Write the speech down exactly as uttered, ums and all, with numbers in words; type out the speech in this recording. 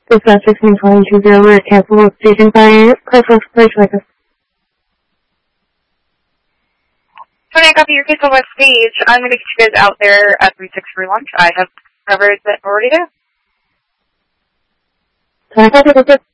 Dispatch sixteen twenty two zero, we're at cancel station by Carson Place Records. Tony, I copy your case on West Stage. I'm going to get you guys out there at three six for lunch. I have covered that already there. Can I copy this?